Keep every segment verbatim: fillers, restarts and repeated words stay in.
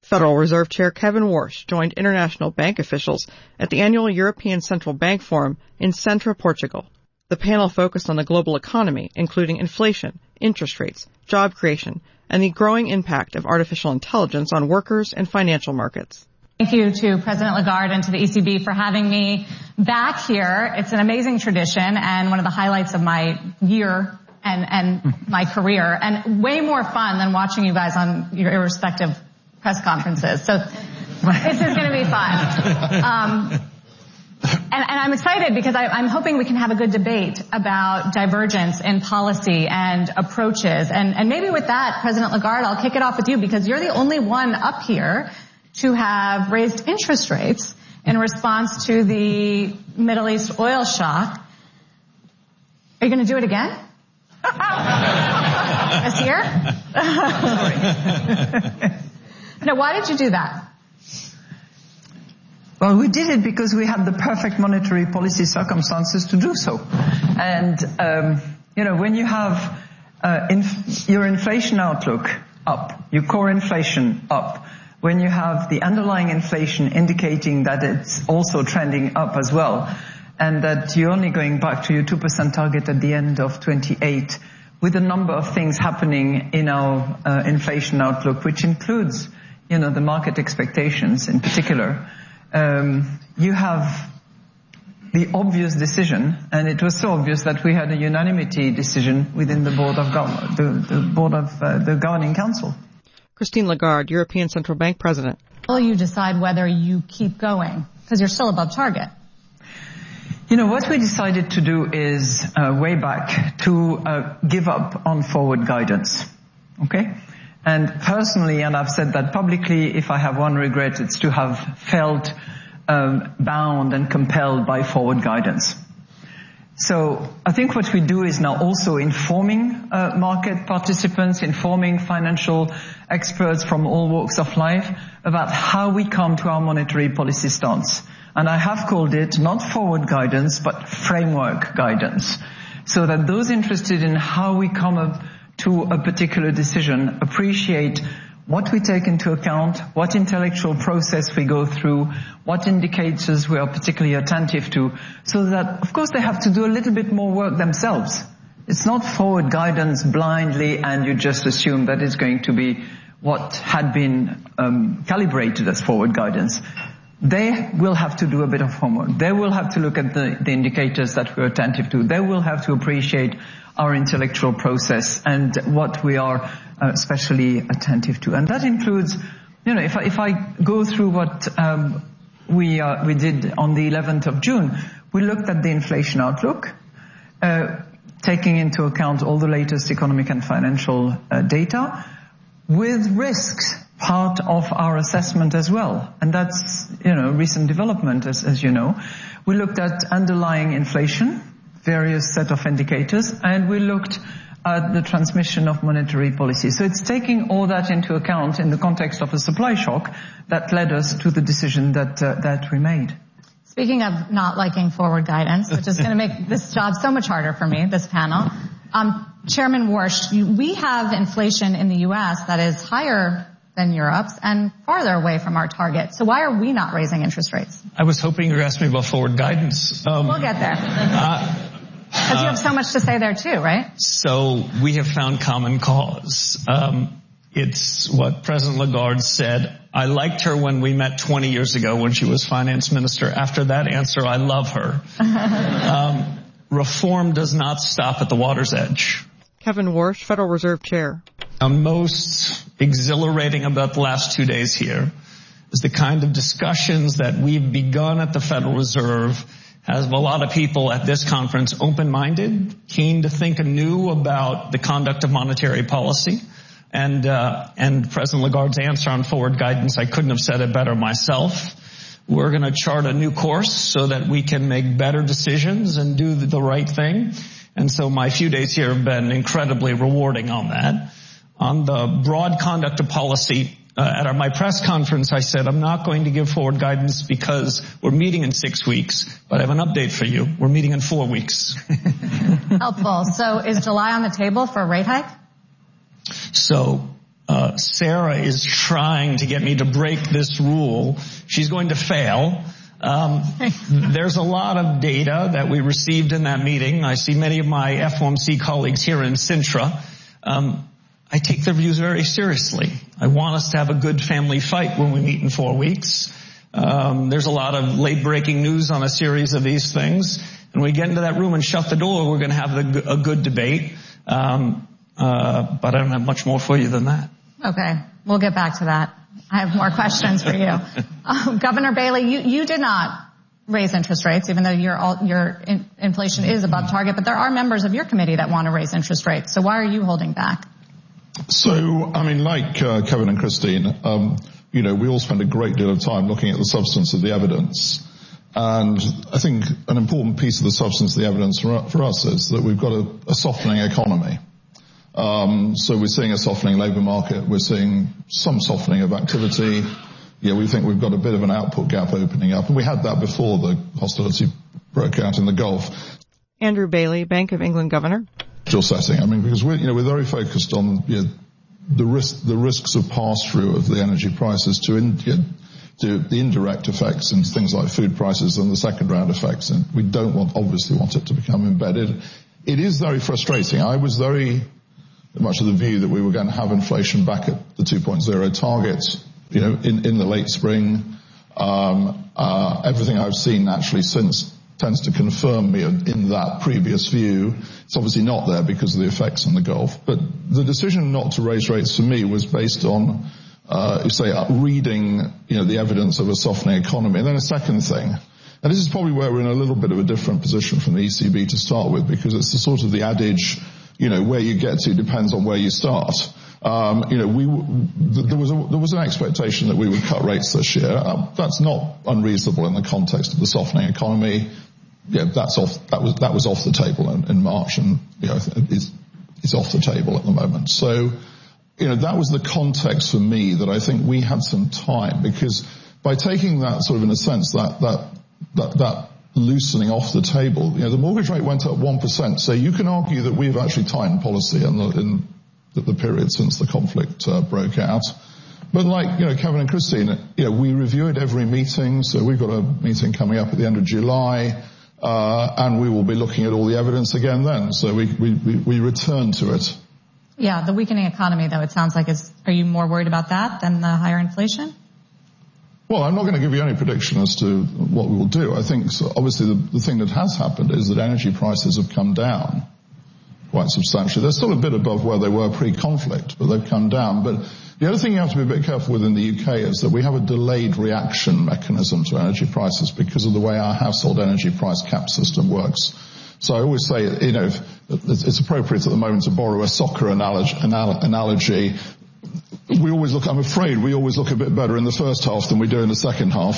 Federal Reserve Chair Kevin Warsh joined international bank officials at the annual European Central Bank Forum in Sintra, Portugal. The panel focused on the global economy, including inflation, interest rates, job creation, and the growing impact of artificial intelligence on workers and financial markets. Thank you to President Lagarde and to the E C B for having me back here. It's an amazing tradition and one of the highlights of my year and, and my career, and way more fun than watching you guys on your irrespective press conferences. So this is going to be fun. Um, and, and I'm excited because I, I'm hoping we can have a good debate about divergence in policy and approaches. And, and maybe with that, President Lagarde, I'll kick it off with you because you're the only one up here to have raised interest rates in response to the Middle East oil shock. Are you going to do it again? This year? Now, why did you do that? Well, we did it because we had the perfect monetary policy circumstances to do so. And, um, you know, when you have uh, inf- your inflation outlook up, your core inflation up, when you have the underlying inflation indicating that it's also trending up as well, and that you're only going back to your two percent target at the end of twenty-eight, with a number of things happening in our uh, inflation outlook, which includes, you know, the market expectations in particular, um, you have the obvious decision, and it was so obvious that we had a unanimity decision within the board of Gov- the, the board of uh, the governing council. Christine Lagarde, European Central Bank President. Will you decide whether you keep going? Because you're still above target. You know, what we decided to do is, uh, way back, to uh, give up on forward guidance. Okay? And personally, and I've said that publicly, if I have one regret, it's to have felt um, bound and compelled by forward guidance. So I think what we do is now also informing uh, market participants, informing financial experts from all walks of life about how we come to our monetary policy stance. And I have called it not forward guidance, but framework guidance, so that those interested in how we come up to a particular decision appreciate what we take into account, what intellectual process we go through, what indicators we are particularly attentive to, so that, of course, they have to do a little bit more work themselves. It's not forward guidance blindly and you just assume that it's going to be what had been um, calibrated as forward guidance. They will have to do a bit of homework. They will have to look at the, the indicators that we're attentive to. They will have to appreciate our intellectual process and what we are uh, especially attentive to. And that includes, you know, if I, if I go through what um, we uh, we did on the eleventh of June, we looked at the inflation outlook, uh, taking into account all the latest economic and financial uh, data, with risks part of our assessment as well. And that's, you know, recent development, as, as you know. We looked at underlying inflation, various set of indicators, and we looked at the transmission of monetary policy. So it's taking all that into account in the context of a supply shock that led us to the decision that uh, that we made. Speaking of not liking forward guidance, which is going to make this job so much harder for me, this panel, um, Chairman Warsh, you, we have inflation in the U S that is higher than Europe's and farther away from our target. So why are we not raising interest rates? I was hoping you were asking me about forward guidance. Um, we'll get there. Uh, Because you have so much to say there too, right? So we have found common cause. Um, it's what President Lagarde said. I liked her when we met twenty years ago when she was finance minister. After that answer, I love her. um, reform does not stop at the water's edge. Kevin Warsh, Federal Reserve Chair. I'm most exhilarating about the last two days here is the kind of discussions that we've begun at the Federal Reserve has a lot of people at this conference open-minded, keen to think anew about the conduct of monetary policy. And, uh, and President Lagarde's answer on forward guidance, I couldn't have said it better myself. We're going to chart a new course so that we can make better decisions and do the right thing. And so my few days here have been incredibly rewarding on that. On the broad conduct of policy, Uh, at our, my press conference, I said, I'm not going to give forward guidance because we're meeting in six weeks, but I have an update for you. We're meeting in four weeks. Helpful. So is July on the table for a rate hike? So uh, Sarah is trying to get me to break this rule. She's going to fail. Um, there's a lot of data that we received in that meeting. I see many of my F O M C colleagues here in Sintra. Um, I take their views very seriously. I want us to have a good family fight when we meet in four weeks. Um, there's a lot of late-breaking news on a series of these things. And we get into that room and shut the door, we're going to have the, a good debate. Um, uh, but I don't have much more for you than that. Okay, we'll get back to that. I have more questions for you. Uh, Governor Bailey, you, you did not raise interest rates, even though your, all, your in, inflation is above target, but there are members of your committee that want to raise interest rates. So why are you holding back? So, I mean, like uh, Kevin and Christine, um, you know, we all spend a great deal of time looking at the substance of the evidence. And I think an important piece of the substance of the evidence for, for us is that we've got a, a softening economy. Um, so we're seeing a softening labour market. We're seeing some softening of activity. Yeah, we think we've got a bit of an output gap opening up. And we had that before the hostility broke out in the Gulf. Andrew Bailey, Bank of England Governor. Setting. I mean, because we're, you know, we're very focused on you know, the risk, the risks of pass-through of the energy prices to, in, you know, to the indirect effects and things like food prices and the second round effects. And we don't want, obviously want it to become embedded. It is very frustrating. I was very much of the view that we were going to have inflation back at the two point oh targets, you know, in, in the late spring. Um, uh, everything I've seen actually since tends to confirm me in that previous view. It's obviously not there because of the effects on the Gulf. But the decision not to raise rates for me was based on, uh, you say, uh, reading, you know, the evidence of a softening economy. And then a second thing, and this is probably where we're in a little bit of a different position from the E C B to start with, because it's the sort of the adage, you know, where you get to depends on where you start. Um, you know, we, there was a, there was an expectation that we would cut rates this year. Um, that's not unreasonable in the context of the softening economy. Yeah, that's off, that was, that was off the table in, in March, and, you know, it's, it's off the table at the moment. So, you know, that was the context for me that I think we had some time, because by taking that sort of, in a sense, that, that, that, that loosening off the table, you know, the mortgage rate went up one percent. So you can argue that we've actually tightened policy in the, in the, the period since the conflict uh, broke out. But like, you know, Kevin and Christine, you know, we review it every meeting. So we've got a meeting coming up at the end of July. Uh, and we will be looking at all the evidence again then. So we, we, we, we return to it. Yeah, the weakening economy, though, it sounds like, is, are you more worried about that than the higher inflation? Well, I'm not going to give you any prediction as to what we will do. I think, so obviously, the, the thing that has happened is that energy prices have come down quite substantially. They're still a bit above where they were pre-conflict, but they've come down. But the other thing you have to be a bit careful with in the U K is that we have a delayed reaction mechanism to energy prices because of the way our household energy price cap system works. So I always say, you know, it's appropriate at the moment to borrow a soccer analogy. We always look, I'm afraid, we always look a bit better in the first half than we do in the second half.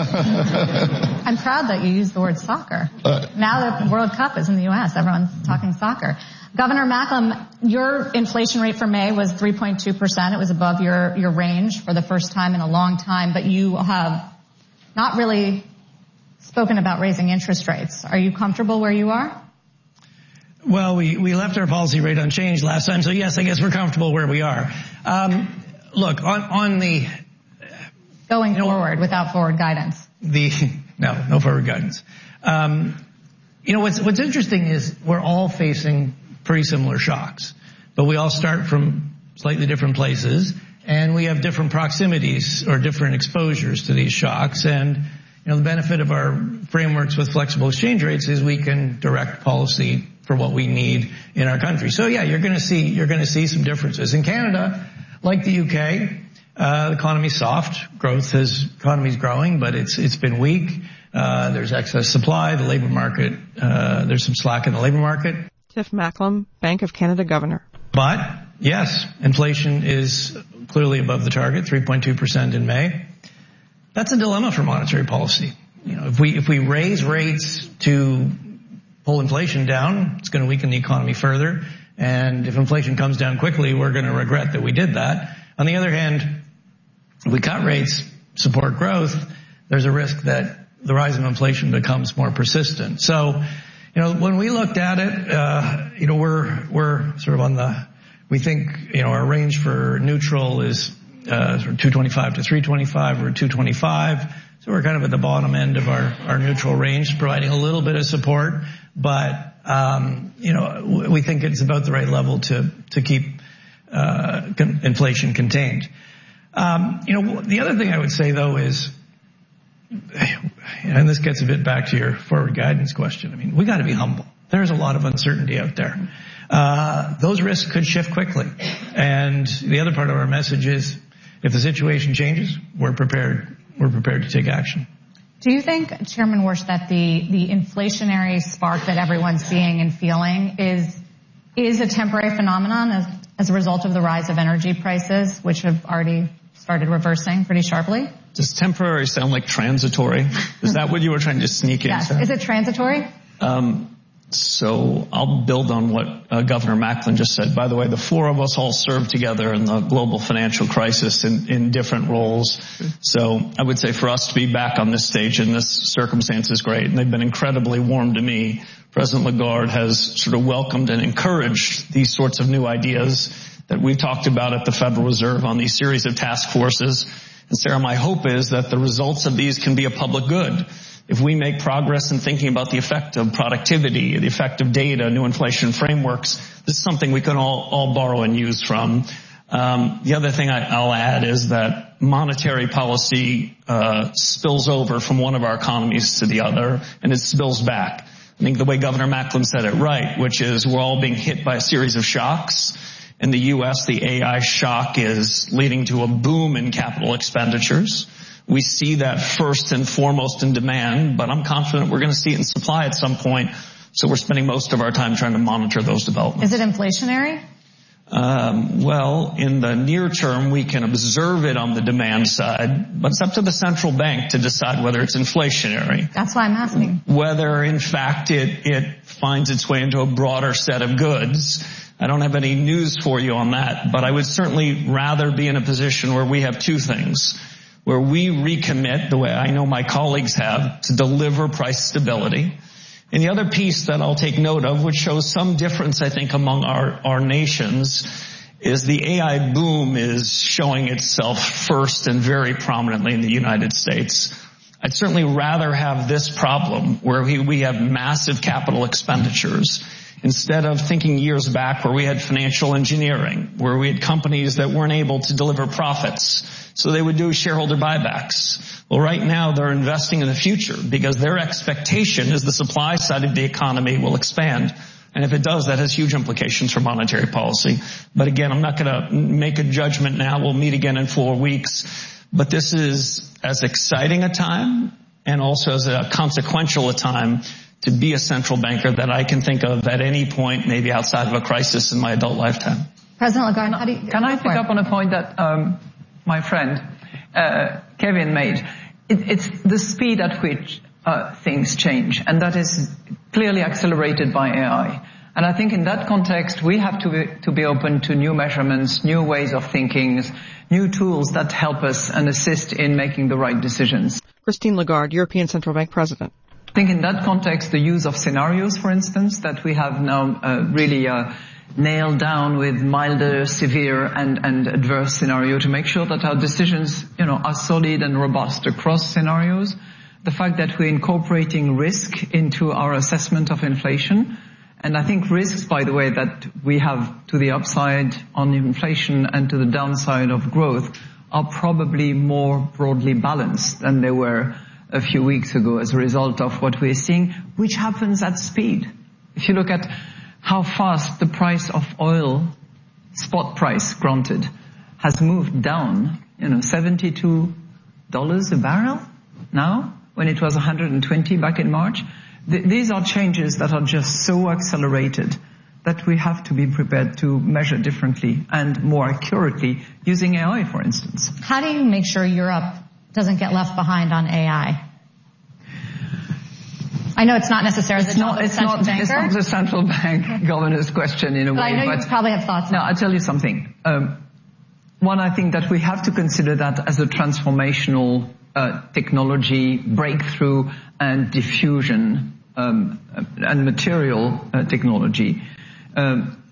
I'm proud that you used the word soccer. Uh, now that the World Cup is in the U S, everyone's talking soccer. Governor Macklem, your inflation rate for May was three point two percent. It was above your, your range for the first time in a long time, but you have not really spoken about raising interest rates. Are you comfortable where you are? Well, we, we left our policy rate unchanged last time, so yes, I guess we're comfortable where we are. Um, look, on, on the... Going you know, forward without forward guidance. The, no, no forward guidance. Um, you know, what's, what's interesting is we're all facing pretty similar shocks, but we all start from slightly different places, and we have different proximities or different exposures to these shocks. And, you know, the benefit of our frameworks with flexible exchange rates is we can direct policy for what we need in our country. So yeah, you're going to see, you're going to see some differences. In Canada, like the U K, uh, the economy's soft. Growth has, economy's growing, but it's, it's been weak. Uh, there's excess supply. The labor market, uh, there's some slack in the labor market. Tiff Macklem, Bank of Canada Governor. But yes, inflation is clearly above the target, three point two percent in May. That's a dilemma for monetary policy. You know, if we, if we raise rates to pull inflation down, it's going to weaken the economy further. And if inflation comes down quickly, we're going to regret that we did that. On the other hand, if we cut rates, support growth, there's a risk that the rise in inflation becomes more persistent. So, you know, when we looked at it, uh, you know, we're, we're sort of on the We think, you know, our range for neutral is uh, sort of two twenty-five to three twenty-five or two twenty-five. So we're kind of at the bottom end of our, our neutral range, providing a little bit of support. But, um, you know, we think it's about the right level to, to keep uh, con- inflation contained. Um, you know, the other thing I would say, though, is, and this gets a bit back to your forward guidance question, I mean, we got to be humble. There's a lot of uncertainty out there. Uh, those risks could shift quickly. And the other part of our message is, if the situation changes, we're prepared. We're prepared to take action. Do you think, Chairman Warsh, that the, the inflationary spark that everyone's seeing and feeling is is a temporary phenomenon as, as a result of the rise of energy prices, which have already started reversing pretty sharply? Does temporary sound like transitory? Is that what you were trying to sneak in? Yes. Is it transitory? Um, So I'll build on what uh, Governor Macklin just said. By the way, the four of us all served together in the global financial crisis in, in different roles. So I would say for us to be back on this stage in this circumstance is great. And they've been incredibly warm to me. President Lagarde has sort of welcomed and encouraged these sorts of new ideas that we've talked about at the Federal Reserve on these series of task forces. And Sarah, my hope is that the results of these can be a public good. If we make progress in thinking about the effect of productivity, the effect of data, new inflation frameworks, this is something we can all, all borrow and use from. Um, the other thing I, I'll add is that monetary policy uh, spills over from one of our economies to the other, and it spills back. I think the way Governor Macklin said it right, which is we're all being hit by a series of shocks. In the U S, the A I shock is leading to a boom in capital expenditures. We see that first and foremost in demand, but I'm confident we're going to see it in supply at some point. So we're spending most of our time trying to monitor those developments. Is it inflationary? Um, well, in the near term, we can observe it on the demand side, but it's up to the central bank to decide whether it's inflationary. That's why I'm asking. Whether, in fact, it, it finds its way into a broader set of goods. I don't have any news for you on that, but I would certainly rather be in a position where we have two things. Where we recommit, the way I know my colleagues have, to deliver price stability. And the other piece that I'll take note of, which shows some difference, I think, among our, our nations, is the A I boom is showing itself first and very prominently in the United States. I'd certainly rather have this problem where we, we have massive capital expenditures instead of thinking years back where we had financial engineering, where we had companies that weren't able to deliver profits. So they would do shareholder buybacks. Well, right now they're investing in the future because their expectation is the supply side of the economy will expand. And if it does, that has huge implications for monetary policy. But again, I'm not going to make a judgment now. We'll meet again in four weeks. But this is as exciting a time and also as a consequential a time to be a central banker that I can think of at any point, maybe outside of a crisis in my adult lifetime. President Lagarde, how do you... Can I pick up on a point that um, my friend uh, Kevin made? It, it's the speed at which uh, things change, and that is clearly accelerated by A I. And I think in that context, we have to be, to be open to new measurements, new ways of thinking, new tools that help us and assist in making the right decisions. Christine Lagarde, European Central Bank President. I think in that context, the use of scenarios, for instance, that we have now uh, really uh, nailed down with milder, severe, and, and adverse scenario to make sure that our decisions, you know, are solid and robust across scenarios. The fact that we're incorporating risk into our assessment of inflation. And I think risks, by the way, that we have to the upside on inflation and to the downside of growth are probably more broadly balanced than they were a few weeks ago as a result of what we're seeing, which happens at speed. If you look at how fast the price of oil, spot price granted, has moved down, you know, seventy-two dollars a barrel now, when it was one hundred twenty back in March. Th- these are changes that are just so accelerated that we have to be prepared to measure differently and more accurately using A I, for instance. How do you make sure Europe doesn't get left behind on A I? I know it's not necessarily the job of the central banker. It's not the central bank governor's question in a but way. I know but you probably have thoughts on No, it. I'll tell you something. Um, one, I think that we have to consider that as a transformational uh, technology breakthrough and diffusion um, and material uh, technology. Um,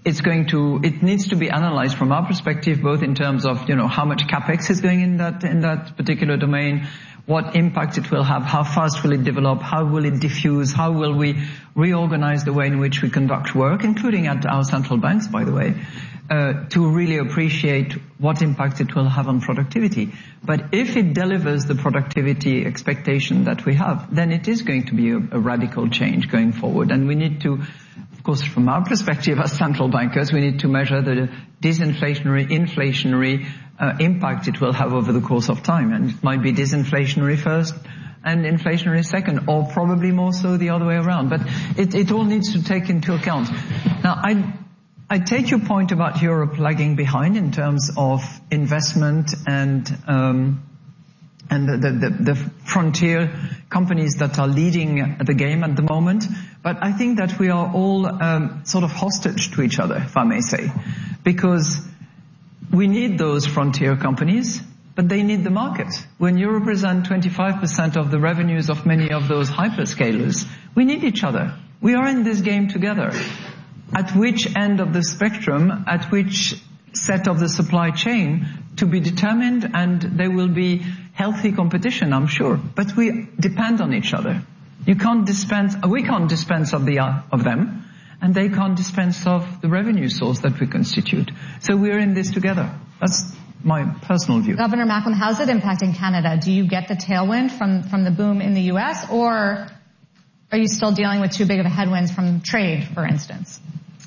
it's going to, it needs to be analyzed from our perspective, both in terms of, you know, how much capex is going in that, in that particular domain, what impact it will have, how fast will it develop, how will it diffuse, how will we reorganize the way in which we conduct work, including at our central banks, by the way, uh, to really appreciate what impact it will have on productivity. But if it delivers the productivity expectation that we have, then it is going to be a, a radical change going forward. And we need to, of course, from our perspective as central bankers, we need to measure the disinflationary, inflationary uh, impact it will have over the course of time. And it might be disinflationary first and inflationary second, or probably more so the other way around. But it, it all needs to take into account. Now, I, I take your point about Europe lagging behind in terms of investment and um, and the, the, the frontier companies that are leading the game at the moment. But I think that we are all um, sort of hostage to each other, if I may say, because we need those frontier companies, but they need the market. When you represent twenty-five percent of the revenues of many of those hyperscalers, we need each other. We are in this game together. At which end of the spectrum, at which set of the supply chain to be determined, and there will be healthy competition, I'm sure. But we depend on each other. You can't dispense, we can't dispense of the, uh, of them, and they can't dispense of the revenue source that we constitute. So we're in this together. That's my personal view. Governor Macklem, how's it impacting Canada? Do you get the tailwind from, from the boom in the U S, or are you still dealing with too big of a headwinds from trade, for instance?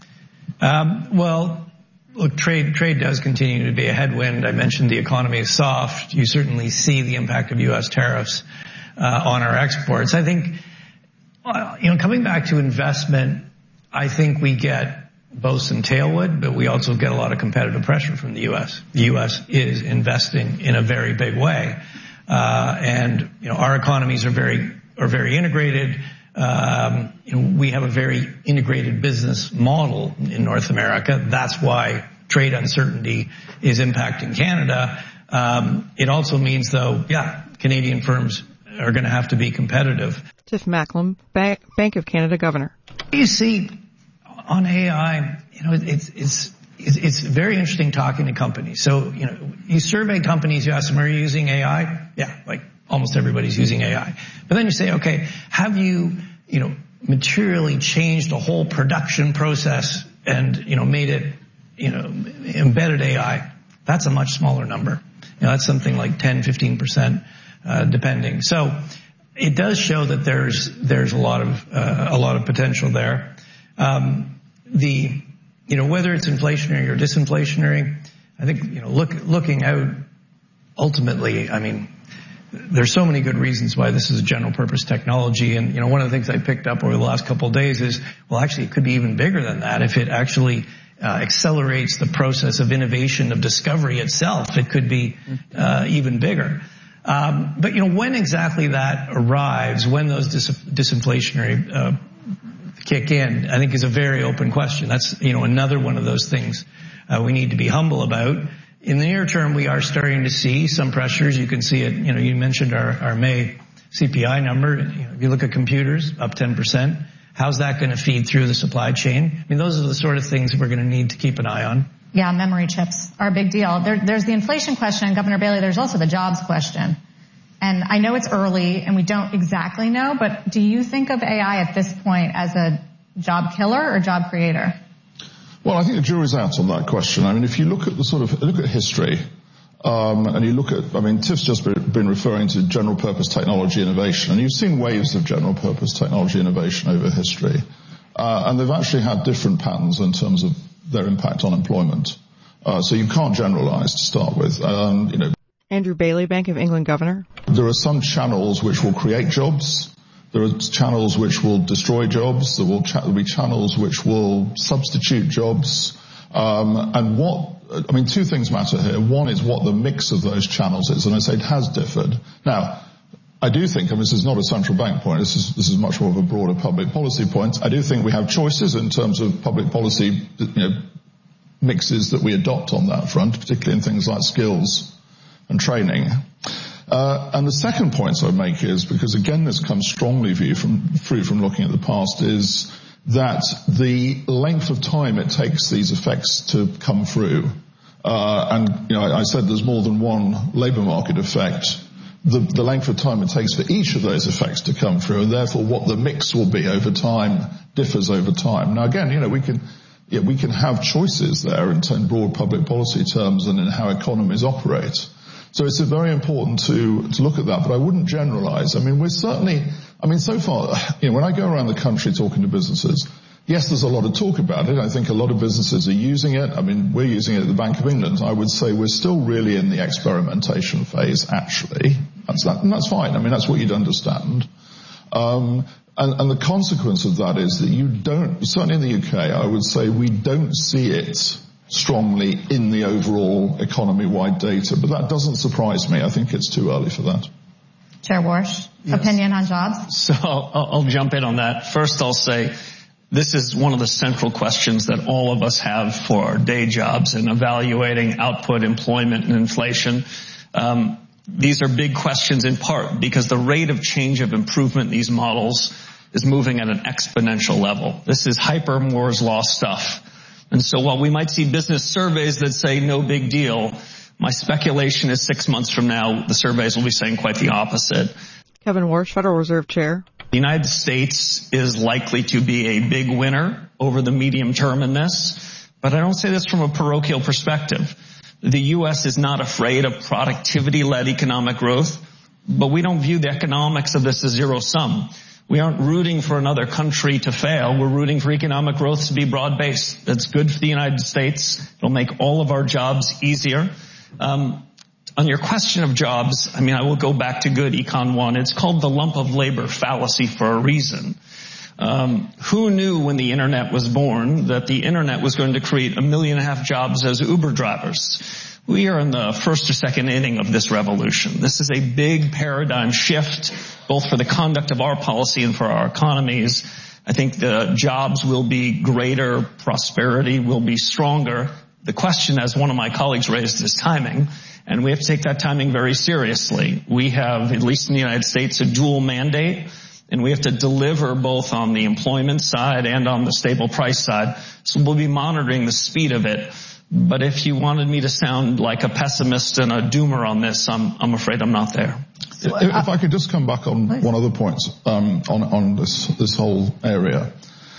Um, well, look, trade, trade does continue to be a headwind. I mentioned the economy is soft. You certainly see the impact of U S tariffs, uh, on our exports. I think, uh, you know, coming back to investment, I think we get both some tailwind, but we also get a lot of competitive pressure from the U S. The U S is investing in a very big way. Uh, and, you know, our economies are very, are very integrated. Um, you know, we have a very integrated business model in North America. That's why trade uncertainty is impacting Canada. Um, it also means, though, yeah, Canadian firms are going to have to be competitive. Tiff Macklem, Bank, Bank of Canada Governor. You see, on A I, you know, it's it's it's, it's very interesting talking to companies. So, you know, you survey companies, you ask them, are you using A I? Yeah, like almost everybody's using A I. But then you say, okay, have you, you know, materially changed the whole production process and, you know, made it, you know, embedded A I? That's a much smaller number. You know, that's something like ten, fifteen percent, uh, depending. So it does show that there's, there's a lot of, uh, a lot of potential there. Um, the, you know, whether it's inflationary or disinflationary, I think, you know, look, looking out ultimately, I mean, there's so many good reasons why this is a general purpose technology. And, you know, one of the things I picked up over the last couple of days is, well, actually it could be even bigger than that. If it actually uh, accelerates the process of innovation, of discovery itself, it could be uh, even bigger. Um, but, you know, when exactly that arrives, when those dis- disinflationary uh, kick in, I think is a very open question. That's, you know, another one of those things uh, we need to be humble about. In the near term, we are starting to see some pressures. You can see it, you know, you mentioned our, our May C P I number. You know, if you look at computers, up ten percent. How's that going to feed through the supply chain? I mean, those are the sort of things that we're going to need to keep an eye on. Yeah, memory chips are a big deal. There, there's the inflation question, Governor Bailey. There's also the jobs question. And I know it's early and we don't exactly know, but do you think of A I at this point as a job killer or job creator? Well, I think the jury's out on that question. I mean, if you look at the sort of, look at history, um, and you look at, I mean, Tiff's just been referring to general purpose technology innovation, and you've seen waves of general purpose technology innovation over history. Uh, and they've actually had different patterns in terms of their impact on employment. Uh, so you can't generalize to start with. Um, you know, Andrew Bailey, Bank of England Governor. There are some channels which will create jobs. There are channels which will destroy jobs. There will cha- be channels which will substitute jobs. Um, and what, I mean, two things matter here. One is what the mix of those channels is. And I say it has differed. Now, I do think, and this is not a central bank point, this is, this is much more of a broader public policy point. I do think we have choices in terms of public policy, you know, mixes that we adopt on that front, particularly in things like skills and training. Uh, and the second point I would make is, because again this comes strongly view from, through from looking at the past, is that the length of time it takes these effects to come through, uh, and, you know, I, I said there's more than one labour market effect, the, the length of time it takes for each of those effects to come through, and therefore what the mix will be over time differs over time. Now again, you know, we can, yeah, we can have choices there in terms of broad public policy terms and in how economies operate. So it's very important to, to look at that, but I wouldn't generalize. I mean, we're certainly, I mean, so far, you know, when I go around the country talking to businesses, yes, there's a lot of talk about it. I think a lot of businesses are using it. I mean, we're using it at the Bank of England. I would say we're still really in the experimentation phase, actually. That's that, and that's fine. I mean, that's what you'd understand. Um, and, and the consequence of that is that you don't, certainly in the U K, I would say we don't see it strongly in the overall economy-wide data, but that doesn't surprise me. I think it's too early for that. Chair Warsh, yes. Opinion on jobs? So I'll, I'll jump in on that. First, I'll say this is one of the central questions that all of us have for our day jobs in evaluating output, employment, and inflation. Um, these are big questions in part because the rate of change of improvement in these models is moving at an exponential level. This is hyper Moore's law stuff. And so while we might see business surveys that say no big deal, my speculation is six months from now, the surveys will be saying quite the opposite. Kevin Warsh, Federal Reserve Chair. The United States is likely to be a big winner over the medium term in this, but I don't say this from a parochial perspective. The U S is not afraid of productivity-led economic growth, but we don't view the economics of this as zero-sum. We aren't rooting for another country to fail. We're rooting for economic growth to be broad-based. That's good for the United States. It'll make all of our jobs easier. Um, on your question of jobs, I mean, I will go back to good Econ one. It's called the lump of labor fallacy for a reason. Um, who knew when the internet was born that the internet was going to create a million and a half jobs as Uber drivers? We are in the first or second inning of this revolution. This is a big paradigm shift, both for the conduct of our policy and for our economies. I think the jobs will be greater, prosperity will be stronger. The question, as one of my colleagues raised, is timing, and we have to take that timing very seriously. We have, at least in the United States, a dual mandate, and we have to deliver both on the employment side and on the stable price side. So we'll be monitoring the speed of it. But if you wanted me to sound like a pessimist and a doomer on this, I'm, I'm afraid I'm not there. If, if I could just come back on one other point, um, on, on this, this whole area.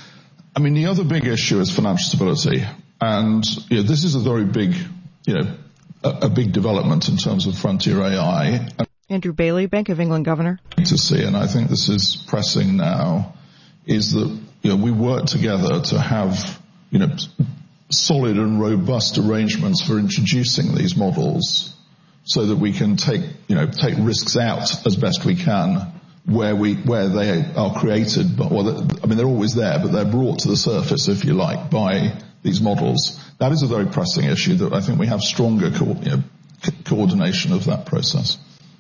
I mean, the other big issue is financial stability. And, you know, this is a very big, you know, a, a big development in terms of frontier A I. Andrew Bailey, Bank of England Governor. To see, and I think this is pressing now, is that, you know, we work together to have, you know, solid and robust arrangements for introducing these models so that we can take, you know, take risks out as best we can where we, where they are created, but, well, I mean, they're always there, but they're brought to the surface, if you like, by these models. That is a very pressing issue that I think we have stronger co- you know, co- coordination of that process.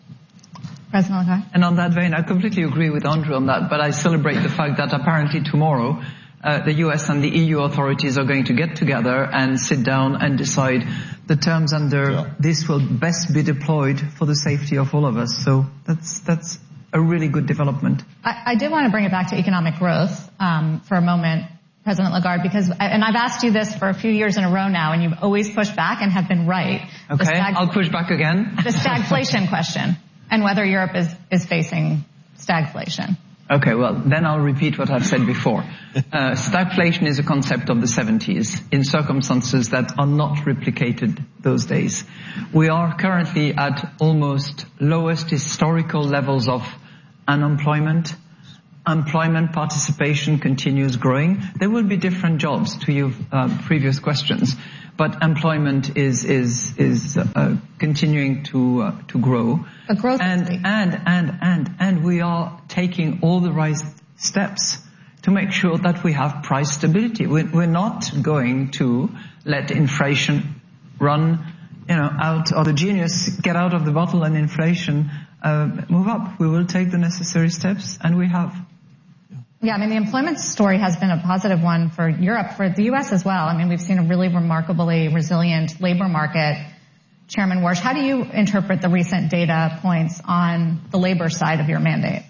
President Lagarde. And on that vein, I completely agree with Andrew on that, but I celebrate the fact that apparently tomorrow Uh, the U S and the E U authorities are going to get together and sit down and decide the terms under yeah. this will best be deployed for the safety of all of us. So that's that's a really good development. I, I did want to bring it back to economic growth um, for a moment, President Lagarde, because and I've asked you this for a few years in a row now, and you've always pushed back and have been right. Okay, stag- I'll push back again. The stagflation question and whether Europe is is facing stagflation. Okay, well, then I'll repeat what I've said before. Uh, stagflation is a concept of the seventies in circumstances that are not replicated those days. We are currently at almost lowest historical levels of unemployment. Employment participation continues growing. There will be different jobs to your uh, previous questions, but employment is is is uh, continuing to uh, to grow. A growth and rate. and and and and we are taking all the right steps to make sure that we have price stability. We're, we're not going to let inflation run, you know, out, or the genius get out of the bottle and inflation uh, move up. We will take the necessary steps, and we have. Yeah, I mean, the employment story has been a positive one for Europe, for the U S as well. I mean, we've seen a really remarkably resilient labor market. Chairman Warsh, how do you interpret the recent data points on the labor side of your mandate?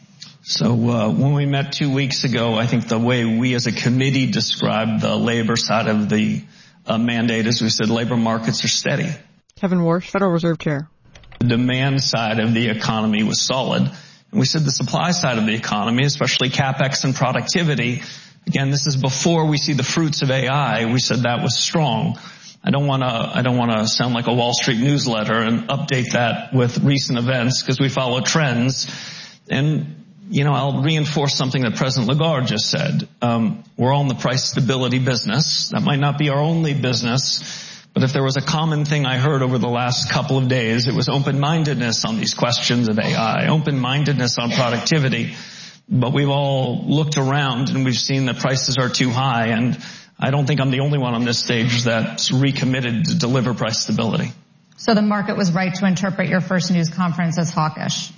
So uh, when we met two weeks ago, I think the way we as a committee described the labor side of the uh, mandate is we said labor markets are steady. Kevin Warsh, Federal Reserve Chair. The demand side of the economy was solid. And we said the supply side of the economy, especially CapEx and productivity, again, this is before we see the fruits of A I, we said that was strong. I don't want to, I don't want to sound like a Wall Street newsletter and update that with recent events because we follow trends. And you know, I'll reinforce something that President Lagarde just said. Um, we're all in the price stability business. That might not be our only business, but if there was a common thing I heard over the last couple of days, it was open-mindedness on these questions of A I, open-mindedness on productivity. But we've all looked around and we've seen that prices are too high, and I don't think I'm the only one on this stage that's recommitted to deliver price stability. So the market was right to interpret your first news conference as hawkish.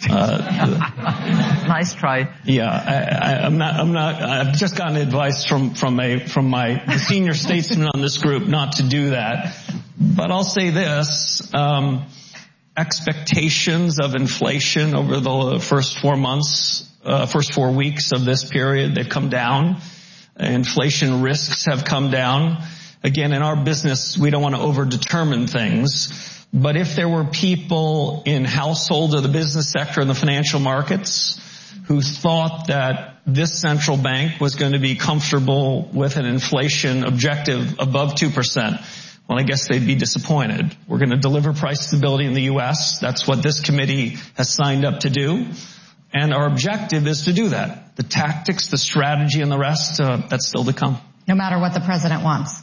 Uh, nice try. Yeah, I, I, I'm not. I'm not. I've just gotten advice from from a from my senior statesman on this group not to do that. But I'll say this: um, expectations of inflation over the first four months, uh, first four weeks of this period, they've come down. Inflation risks have come down. Again, in our business, we don't want to over-determine things. But if there were people in household or the business sector and the financial markets who thought that this central bank was going to be comfortable with an inflation objective above two percent, well, I guess they'd be disappointed. We're going to deliver price stability in the U S. That's what this committee has signed up to do. And our objective is to do that. The tactics, the strategy, and the rest, uh, that's still to come. No matter what the president wants.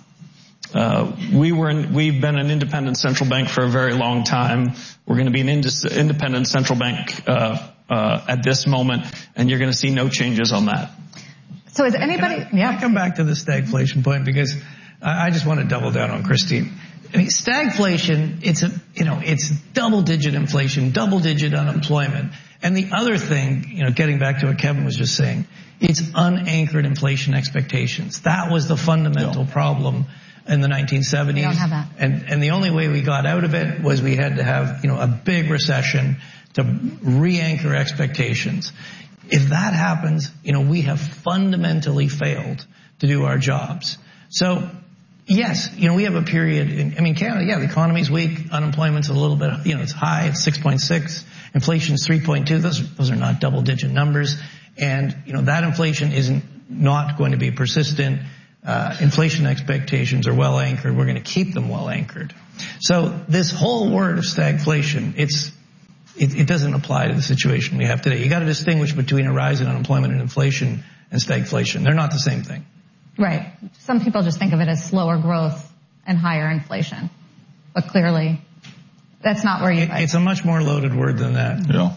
Uh, we were in, we've been an independent central bank for a very long time. We're going to be an indis, independent central bank uh, uh, at this moment, and you're going to see no changes on that. So is anybody? Can I, yeah. can I come back to the stagflation point because I, I just want to double down on Christine. I mean, stagflation, it's a you know it's double-digit inflation, double-digit unemployment, and the other thing, you know, getting back to what Kevin was just saying, it's unanchored inflation expectations. That was the fundamental yeah. problem in the nineteen seventies. We don't have that. And, and the only way we got out of it was we had to have, you know, a big recession to re-anchor expectations. If that happens, you know, we have fundamentally failed to do our jobs. So, yes, you know, we have a period in, I mean, Canada, yeah, the economy's weak, unemployment's a little bit, you know, it's high, it's six point six, inflation's three point two, those, those are not double-digit numbers. And, you know, that inflation isn't not going to be persistent. Uh, inflation expectations are well anchored. We're going to keep them well anchored. So this whole word of stagflation, it's, it, it doesn't apply to the situation we have today. You got to distinguish between a rise in unemployment and inflation and stagflation. They're not the same thing. Right. Some people just think of it as slower growth and higher inflation. But clearly, that's not where you... It, it's a much more loaded word than that. Yeah.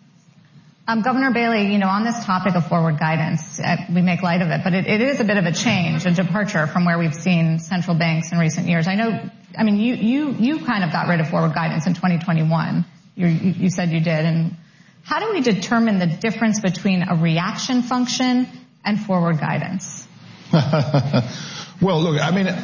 Um, Governor Bailey, you know, on this topic of forward guidance, uh, we make light of it, but it, it is a bit of a change, a departure from where we've seen central banks in recent years. I know, I mean, you, you, you kind of got rid of forward guidance in twenty twenty-one. You, you, you said you did. And how do we determine the difference between a reaction function and forward guidance? Well, look, I mean,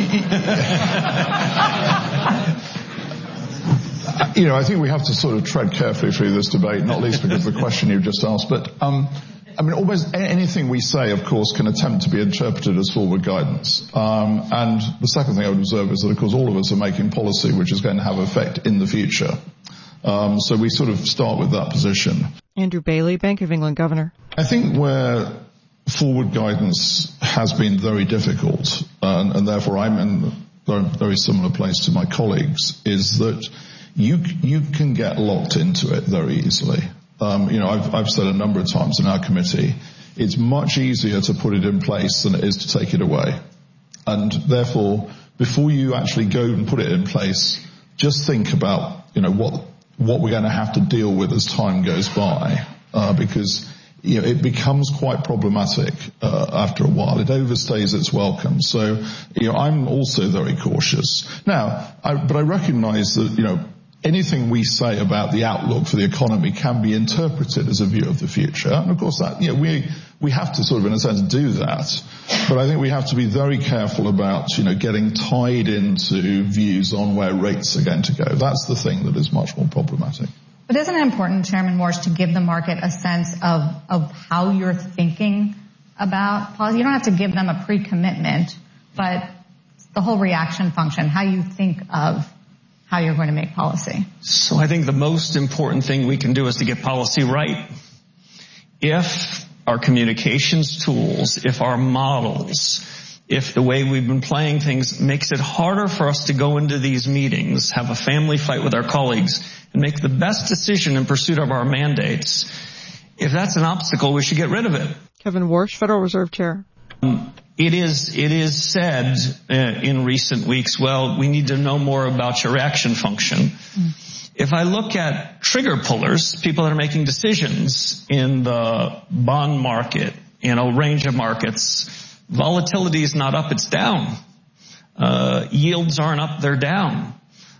you know, I think we have to sort of tread carefully through this debate, not least because of the question you've just asked. But, um, I mean, almost anything we say, of course, can attempt to be interpreted as forward guidance. Um, and the second thing I would observe is that, of course, all of us are making policy which is going to have effect in the future. Um, so we sort of start with that position. Andrew Bailey, Bank of England Governor. I think where forward guidance has been very difficult, and, and therefore I'm in a very similar place to my colleagues, is that you you can get locked into it very easily. Um, you know, I've, I've said a number of times in our committee, it's much easier to put it in place than it is to take it away. And therefore, before you actually go and put it in place, just think about, you know, what what we're going to have to deal with as time goes by, uh, because you know, it becomes quite problematic uh, after a while. It overstays its welcome. So, you know, I'm also very cautious. Now, I, but I recognize that, you know, anything we say about the outlook for the economy can be interpreted as a view of the future. And of course that, you know, we, we have to sort of, in a sense, do that. But I think we have to be very careful about, you know, getting tied into views on where rates are going to go. That's the thing that is much more problematic. But isn't it important, Chairman Warsh, to give the market a sense of, of how you're thinking about policy? You don't have to give them a pre-commitment, but the whole reaction function, how you think of how you're going to make policy. So I think the most important thing we can do is to get policy right. If our communications tools, if our models, if the way we've been playing things makes it harder for us to go into these meetings, have a family fight with our colleagues, and make the best decision in pursuit of our mandates, if that's an obstacle, we should get rid of it. Kevin Warsh, Federal Reserve Chair. Um, it is, it is said uh, in recent weeks, well, we need to know more about your reaction function. Mm. If I look at trigger pullers, people that are making decisions in the bond market, in a range of markets, volatility is not up, it's down. Uh, yields aren't up, they're down.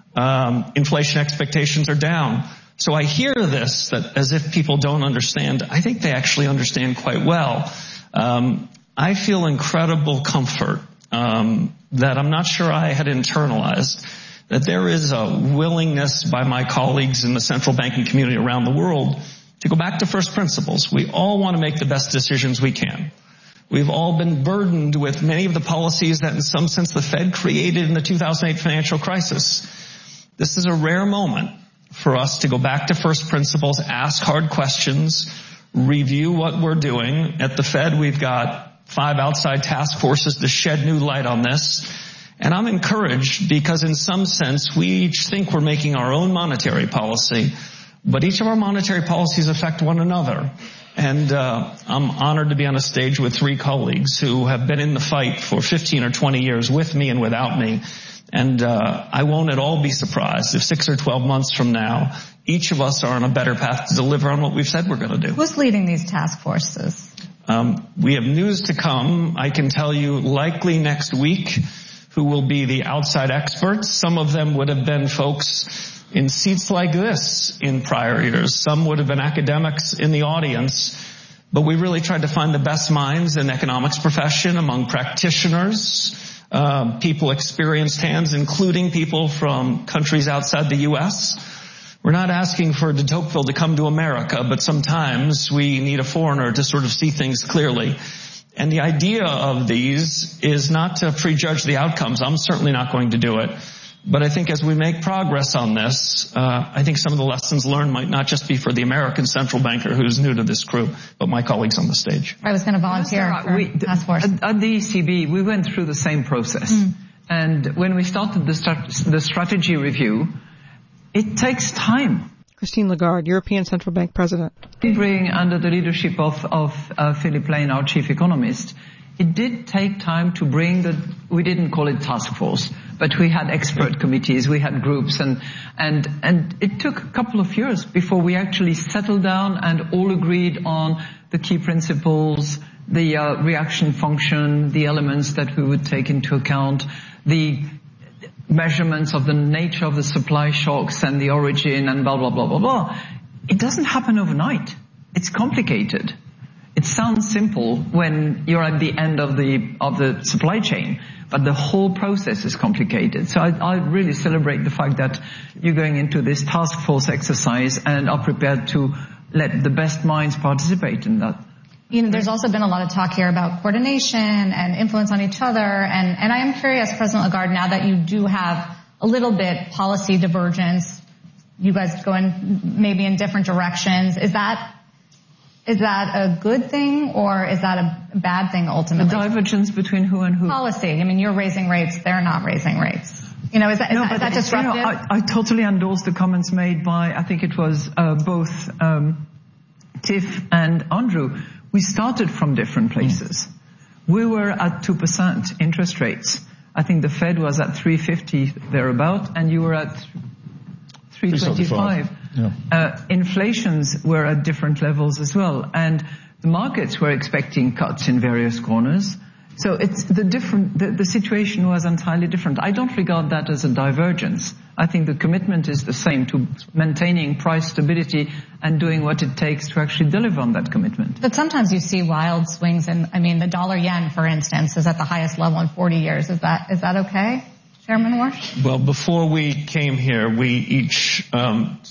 Um, inflation expectations are down. So I hear this that as if people don't understand. I think they actually understand quite well. Um, I feel incredible comfort um, that I'm not sure I had internalized, that there is a willingness by my colleagues in the central banking community around the world to go back to first principles. We all want to make the best decisions we can. We've all been burdened with many of the policies that in some sense the Fed created in the two thousand eight financial crisis. This is a rare moment for us to go back to first principles, ask hard questions, review what we're doing. At the Fed, we've got five outside task forces to shed new light on this. And I'm encouraged because in some sense we each think we're making our own monetary policy, but each of our monetary policies affect one another. And uh, I'm honored to be on a stage with three colleagues who have been in the fight for fifteen or twenty years with me and without me. And uh, I won't at all be surprised if six or twelve months from now, each of us are on a better path to deliver on what we've said we're going to do. Who's leading these task forces? Um, we have news to come. I can tell you likely next week who will be the outside experts. Some of them would have been folks in seats like this in prior years. Some would have been academics in the audience. But we really tried to find the best minds in the economics profession among practitioners, Um, people experienced hands, including people from countries outside the U S. We're not asking for de Tocqueville to come to America, but sometimes we need a foreigner to sort of see things clearly. And the idea of these is not to prejudge the outcomes. I'm certainly not going to do it. But I think as we make progress on this, uh, I think some of the lessons learned might not just be for the American central banker who's new to this crew, but my colleagues on the stage. I was going to volunteer Right. for we, task force. At, at the E C B, we went through the same process. Mm. And when we started the, strat- the strategy review, it takes time. Christine Lagarde, European Central Bank President. We bring under the leadership of, of uh, Philip Lane, our chief economist, it did take time to bring the, we didn't call it task force, but we had expert committees, we had groups, and, and, and it took a couple of years before we actually settled down and all agreed on the key principles, the uh, reaction function, the elements that we would take into account, the measurements of the nature of the supply shocks and the origin and blah, blah, blah, blah, blah. It doesn't happen overnight. It's complicated. It sounds simple when you're at the end of the of the supply chain, but the whole process is complicated. So I, I really celebrate the fact that you're going into this task force exercise and are prepared to let the best minds participate in that. You know, there's also been a lot of talk here about coordination and influence on each other, and, and I am curious, President Lagarde, now that you do have a little bit policy divergence, you guys go in maybe in different directions, is that Is that a good thing or is that a bad thing ultimately? The divergence between who and who? Policy. I mean, you're raising rates, they're not raising rates. You know, is that, is no, that, is that disruptive? You know, I, I totally endorse the comments made by, I think it was uh, both um, Tiff and Andrew. We started from different places. Mm. We were at two percent interest rates. I think the Fed was at three fifty thereabout, and you were at three twenty-five. Yeah. Uh, inflations were at different levels as well, and the markets were expecting cuts in various corners. So it's the different, the, the situation was entirely different. I don't regard that as a divergence. I think the commitment is the same to maintaining price stability and doing what it takes to actually deliver on that commitment. But sometimes you see wild swings, and I mean, the dollar yen, for instance, is at the highest level in forty years. Is that is that okay? Chairman Warsh? Well, before we came here, we each um,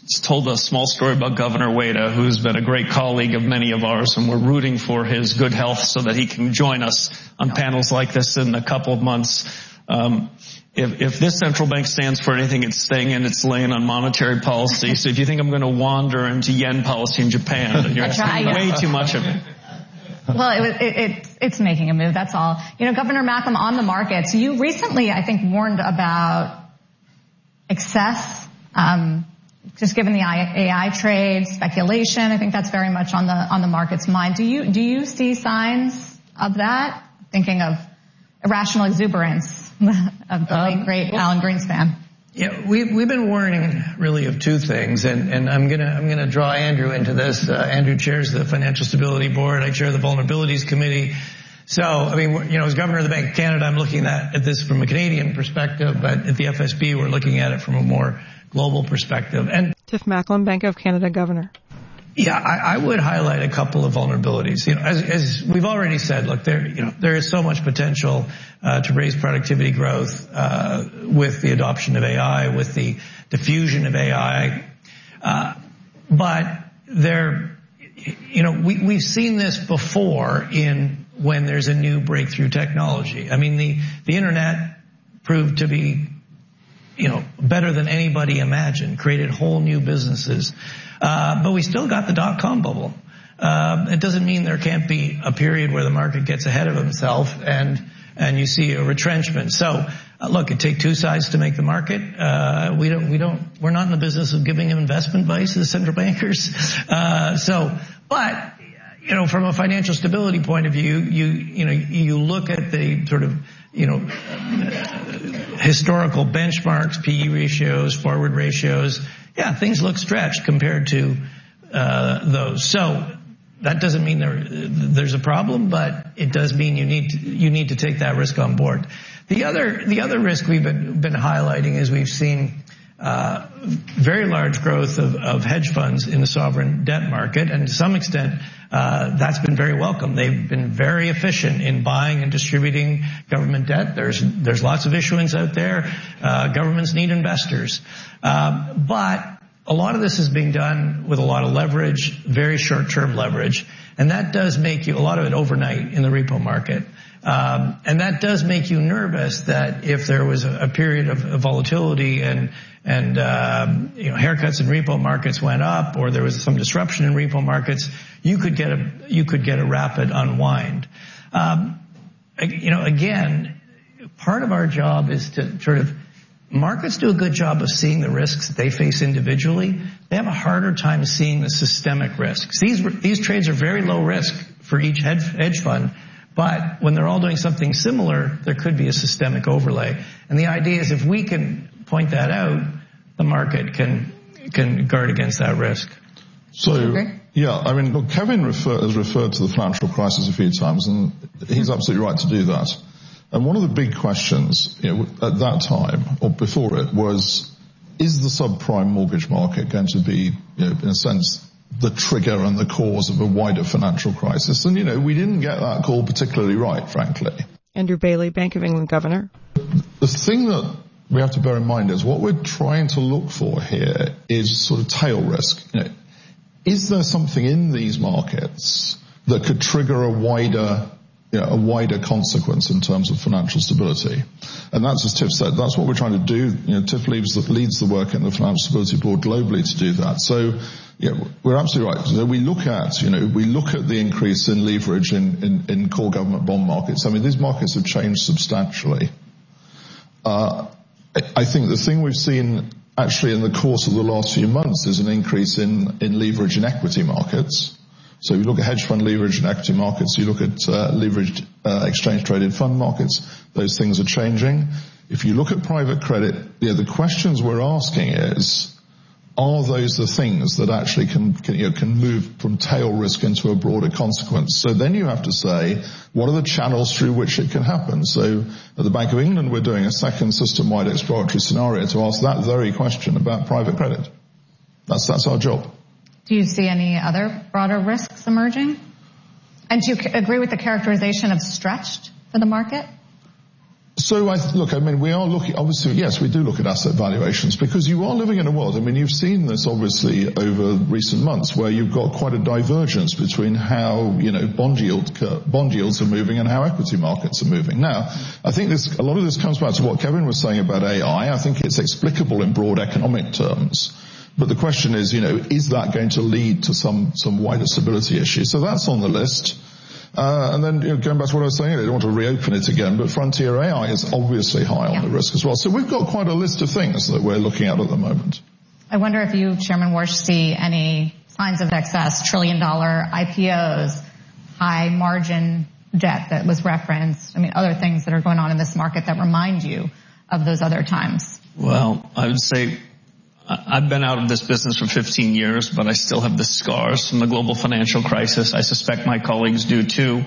told a small story about Governor Wada, who's been a great colleague of many of ours, and we're rooting for his good health so that he can join us on panels like this in a couple of months. Um, if, if this central bank stands for anything, it's staying in its lane on monetary policy. So if you think I'm going to wander into yen policy in Japan, then you're asking way too much of it. Well, it, it, it, it's making a move, that's all. You know, Governor Malcolm, on the markets, you recently, I think, warned about excess, um, just given the A I trade, speculation. I think that's very much on the on the market's mind. Do you do you see signs of that? Thinking of irrational exuberance of the late, great Alan Greenspan. Yeah, we've, we've been warning really of two things, and, and I'm gonna, I'm gonna draw Andrew into this. Uh, Andrew chairs the Financial Stability Board. I chair the Vulnerabilities Committee. So, I mean, you know, as Governor of the Bank of Canada, I'm looking at, at this from a Canadian perspective, but at the F S B, we're looking at it from a more global perspective. And Tiff Macklem, Bank of Canada Governor. Yeah, I, I would highlight a couple of vulnerabilities. You know, as, as we've already said, look, there, you know, there is so much potential uh, to raise productivity growth uh, with the adoption of A I, with the diffusion of A I. Uh, but there, you know, we, we've seen this before in when there's a new breakthrough technology. I mean, the the internet proved to be, you know, better than anybody imagined, created whole new businesses. Uh, but we still got the dot-com bubble. Uh, it doesn't mean there can't be a period where the market gets ahead of himself and, and you see a retrenchment. So, uh, look, it takes two sides to make the market. Uh, we don't, we don't, we're not in the business of giving investment advice as central bankers. Uh, so, but, you know, from a financial stability point of view, you, you know, you look at the sort of, you know, historical benchmarks, P E ratios, forward ratios. Yeah, things look stretched compared to uh those. So that doesn't mean there there's a problem, but it does mean you need to, you need to take that risk on board. The other the other risk we've been been highlighting is we've seen uh very large growth of, of hedge funds in the sovereign debt market, and to some extent uh that's been very welcome. They've been very efficient in buying and distributing government debt. There's there's lots of issuance out there. Uh governments need investors. Um, but a lot of this is being done with a lot of leverage, very short-term leverage, and that does make you, a lot of it overnight in the repo market. Um, and that does make you nervous that if there was a, a period of, of volatility and, and, um, you know, haircuts in repo markets went up, or there was some disruption in repo markets, you could get a, you could get a rapid unwind. Um, you know, again, part of our job is to sort of, markets do a good job of seeing the risks that they face individually. They have a harder time seeing the systemic risks. These these trades are very low risk for each hedge, hedge fund, but when they're all doing something similar, there could be a systemic overlay. And the idea is if we can point that out, the market can can guard against that risk. So, okay. yeah, I mean, look, Kevin refer, has referred to the financial crisis a few times, and he's absolutely right to do that. And one of the big questions, you know, at that time or before it was, is the subprime mortgage market going to be, you know, in a sense, the trigger and the cause of a wider financial crisis? And, you know, we didn't get that call particularly right, frankly. Andrew Bailey, Bank of England Governor. The thing that we have to bear in mind is what we're trying to look for here is sort of tail risk. You know, is there something in these markets that could trigger a wider Yeah, a wider consequence in terms of financial stability? And that's, as Tiff said, that's what we're trying to do. You know, Tiff leads the, leads the work in the Financial Stability Board globally to do that. So, yeah, we're absolutely right. So we look at, you know, we look at the increase in leverage in, in, in core government bond markets. I mean, these markets have changed substantially. Uh, I think the thing we've seen actually in the course of the last few months is an increase in, in leverage in equity markets. So you look at hedge fund leverage in equity markets, you look at uh, leveraged uh, exchange-traded fund markets, those things are changing. If you look at private credit, you know, the questions we're asking is, are those the things that actually can, can, you know, can move from tail risk into a broader consequence? So then you have to say, what are the channels through which it can happen? So at the Bank of England, we're doing a second system-wide exploratory scenario to ask that very question about private credit. That's, that's our job. Do you see any other broader risks emerging? And do you agree with the characterization of stretched for the market? So, I th- look, I mean, we are looking, obviously, yes, we do look at asset valuations because you are living in a world, I mean, you've seen this obviously over recent months where you've got quite a divergence between how, you know, bond yield, bond yields are moving and how equity markets are moving. Now, I think this, a lot of this comes back to what Kevin was saying about A I. I think it's explicable in broad economic terms. But the question is, you know, is that going to lead to some, some wider stability issues? So that's on the list. Uh, and then, you know, going back to what I was saying, I don't want to reopen it again, but frontier A I is obviously high yeah. on the risk as well. So we've got quite a list of things that we're looking at at the moment. I wonder if you, Chairman Warsh, see any signs of excess, trillion dollar I P Os, high margin debt that was referenced. I mean, other things that are going on in this market that remind you of those other times. Well, I would say I've been out of this business for fifteen years, but I still have the scars from the global financial crisis. I suspect my colleagues do too.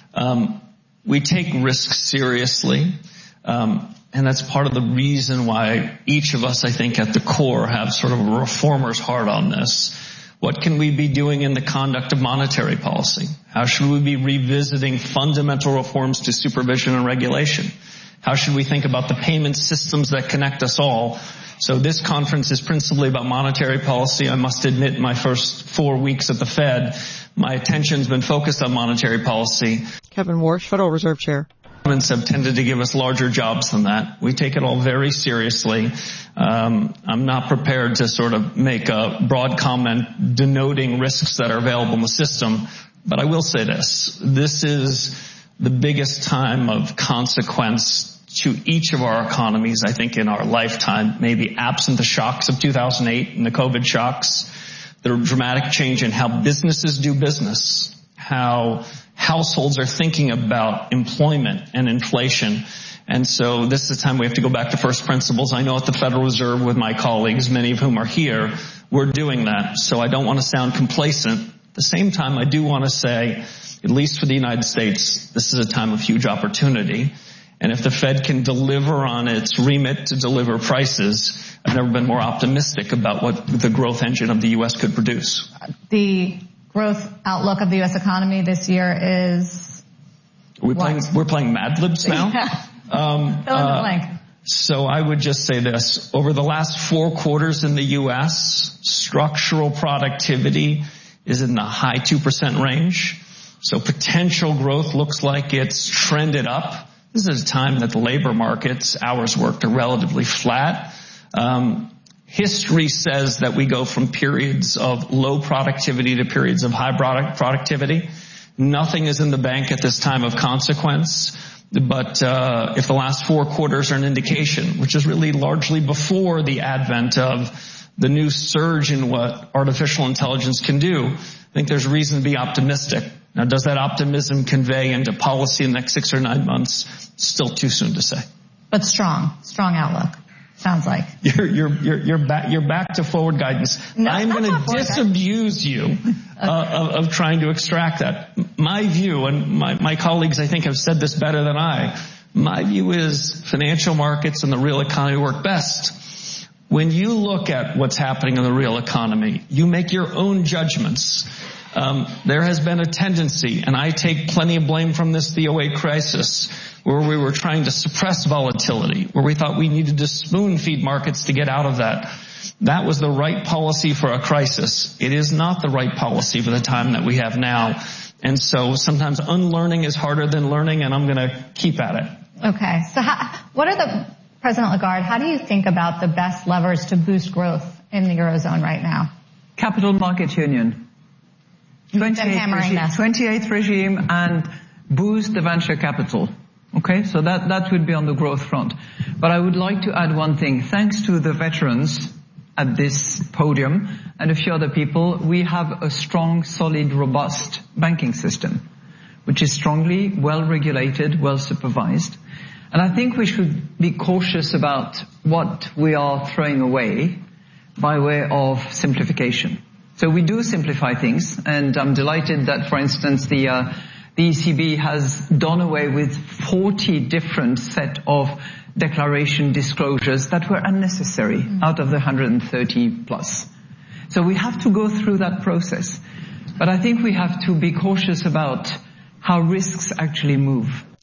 Um, we take risks seriously, um, and that's part of the reason why each of us, I think, at the core have sort of a reformer's heart on this. What can we be doing in the conduct of monetary policy? How should we be revisiting fundamental reforms to supervision and regulation? How should we think about the payment systems that connect us all? So this conference is principally about monetary policy. I must admit, my first four weeks at the Fed, my attention's been focused on monetary policy. Kevin Warsh, Federal Reserve Chair. Governments have tended to give us larger jobs than that. We take it all very seriously. Um, I'm not prepared to sort of make a broad comment denoting risks that are available in the system, but I will say this. This is the biggest time of consequence to each of our economies, I think, in our lifetime, maybe absent the shocks of two thousand eight and the COVID shocks, the dramatic change in how businesses do business, how households are thinking about employment and inflation. And so this is a time we have to go back to first principles. I know at the Federal Reserve with my colleagues, many of whom are here, we're doing that. So I don't want to sound complacent. At the same time, I do want to say, at least for the United States, this is a time of huge opportunity. And if the Fed can deliver on its remit to deliver prices, I've never been more optimistic about what the growth engine of the U S could produce. The growth outlook of the U S economy this year is Are we what? playing, we're playing Mad Libs now? Yeah. Um, Fill in the uh, blank. So I would just say this. Over the last four quarters in the U S, structural productivity is in the high two percent range. So potential growth looks like it's trended up. This is a time that the labor markets, hours worked, are relatively flat. Um, history says that we go from periods of low productivity to periods of high product productivity. Nothing is in the bank at this time of consequence. But uh if the last four quarters are an indication, which is really largely before the advent of the new surge in what artificial intelligence can do, I think there's reason to be optimistic. Now, does that optimism convey into policy in the next six or nine months? Still too soon to say. But strong, strong outlook. Sounds like. You're, you're, you're, you're back, you're back to forward guidance. No, I'm going to disabuse you uh, of, of trying to extract that. My view, and my, my colleagues I think have said this better than I, my view is financial markets and the real economy work best. When you look at what's happening in the real economy, you make your own judgments. Um, there has been a tendency, and I take plenty of blame from this, the oh eight crisis, where we were trying to suppress volatility, where we thought we needed to spoon feed markets to get out of that. That was the right policy for a crisis. It is not the right policy for the time that we have now. And so sometimes unlearning is harder than learning, and I'm going to keep at it. Okay. So how, what are the, President Lagarde, how do you think about the best levers to boost growth in the Eurozone right now? Capital Market Union. twenty-eighth regime, twenty-eighth regime and boost the venture capital. Okay, so that, that would be on the growth front. But I would like to add one thing. Thanks to the veterans at this podium and a few other people, we have a strong, solid, robust banking system, which is strongly well regulated, well supervised. And I think we should be cautious about what we are throwing away by way of simplification. So we do simplify things, and I'm delighted that, for instance, the uh, the E C B has done away with forty different set of declaration disclosures that were unnecessary mm-hmm. out of the one hundred thirty plus. So we have to go through that process. But I think we have to be cautious about how risks actually move.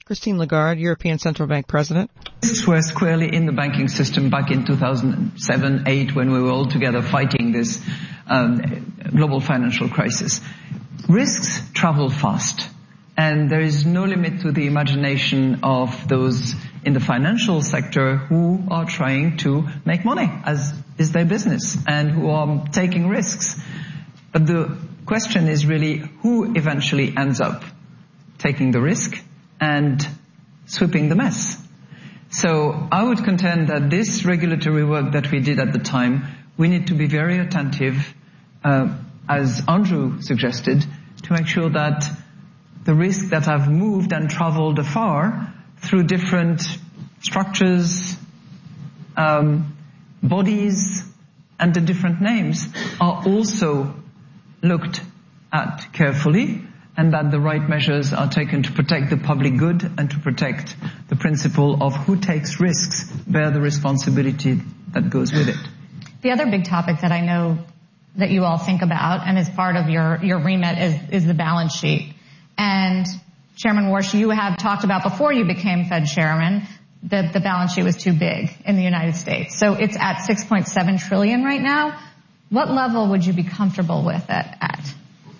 Christine Lagarde, European Central Bank President. Risks were squarely in the banking system back in two thousand seven eight when we were all together fighting this um, global financial crisis. Risks travel fast, and there is no limit to the imagination of those in the financial sector who are trying to make money, as is their business, and who are taking risks. But the question is really who eventually ends up taking the risk and sweeping the mess. So I would contend that this regulatory work that we did at the time, we need to be very attentive, uh, as Andrew suggested, to make sure that the risks that have moved and traveled afar through different structures, um, bodies, and the different names are also looked at carefully, and that the right measures are taken to protect the public good and to protect the principle of who takes risks bear the responsibility that goes with it. The other big topic that I know that you all think about and is part of your, your remit is, is the balance sheet. And Chairman Warsh, you have talked about before you became Fed chairman that the balance sheet was too big in the United States. So it's at six point seven trillion right now. What level would you be comfortable with it at?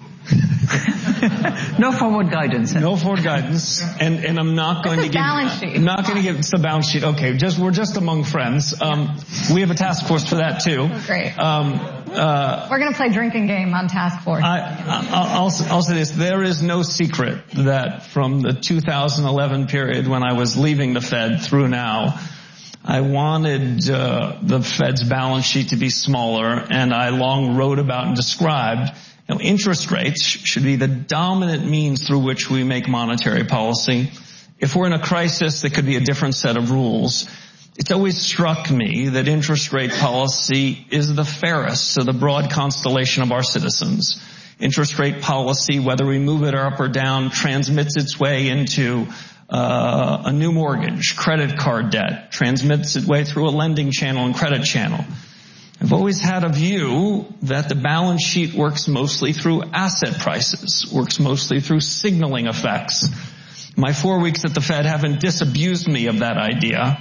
No forward guidance. No forward guidance, and and I'm not going to give. Balance sheet. I'm not going to give. It's the balance sheet. Okay, just we're just among friends. Um, we have a task force for that too. Great. Um, uh, we're going to play drinking game on task force. I, I'll, I'll say this: there is no secret that from the two thousand eleven period when I was leaving the Fed through now, I wanted uh, the Fed's balance sheet to be smaller, and I long wrote about and described. You know, interest rates should be the dominant means through which we make monetary policy. If we're in a crisis, there could be a different set of rules. It's always struck me that interest rate policy is the fairest to the broad constellation of our citizens. Interest rate policy, whether we move it up or down, transmits its way into uh, a new mortgage, credit card debt, transmits its way through a lending channel and credit channel. I've always had a view that the balance sheet works mostly through asset prices, works mostly through signaling effects. My four weeks at the Fed haven't disabused me of that idea.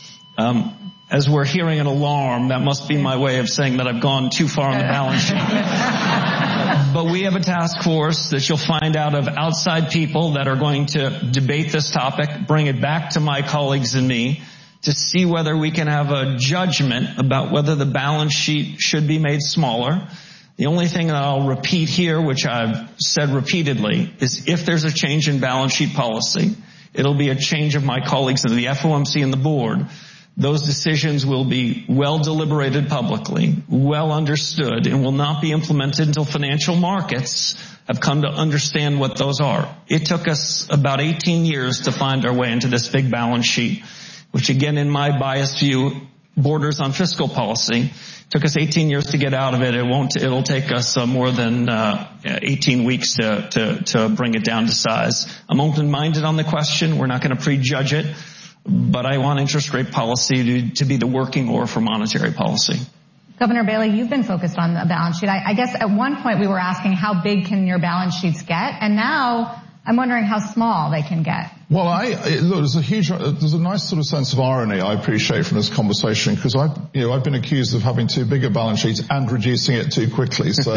Um, as we're hearing an alarm, that must be my way of saying that I've gone too far on the balance sheet. But we have a task force that you'll find out of outside people that are going to debate this topic, bring it back to my colleagues and me, to see whether we can have a judgment about whether the balance sheet should be made smaller. The only thing that I'll repeat here, which I've said repeatedly, is if there's a change in balance sheet policy, it'll be a change of my colleagues in the F O M C and the board. Those decisions will be well deliberated publicly, well understood, and will not be implemented until financial markets have come to understand what those are. It took us about eighteen years to find our way into this big balance sheet, which again, in my biased view, borders on fiscal policy. It took us eighteen years to get out of it. It won't, it'll take us uh, more than uh, eighteen weeks to, to, to bring it down to size. I'm open-minded on the question. We're not going to prejudge it, but I want interest rate policy to, to be the working oar for monetary policy. Governor Bailey, you've been focused on the balance sheet. I, I guess at one point we were asking how big can your balance sheets get, and now I'm wondering how small they can get. Well, I, look, there's a huge, there's a nice sort of sense of irony I appreciate from this conversation, because I've, you know, I've been accused of having too big a balance sheet and reducing it too quickly. So,